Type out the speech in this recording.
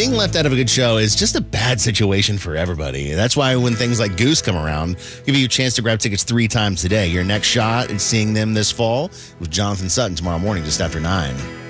being left out of a good show is just a bad situation for everybody. That's why when things like Goose come around, give you a chance to grab tickets 3 times today. Your next shot at seeing them this fall with Jonathan Sutton tomorrow morning just after 9.